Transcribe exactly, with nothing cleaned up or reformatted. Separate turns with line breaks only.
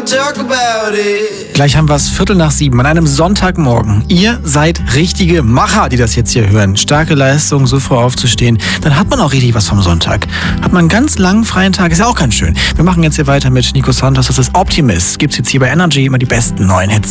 talk about it.
Gleich haben wir es Viertel nach sieben an einem Sonntagmorgen. Ihr seid richtige Macher, die das jetzt hier hören. Starke Leistung, so früh aufzustehen. Dann hat man auch richtig was vom Sonntag. Hat man einen ganz langen freien Tag, ist ja auch ganz schön. Wir machen jetzt hier weiter mit Nico Santos. Das ist Optimist. Gibt's jetzt hier bei Energy immer die besten neuen Hits.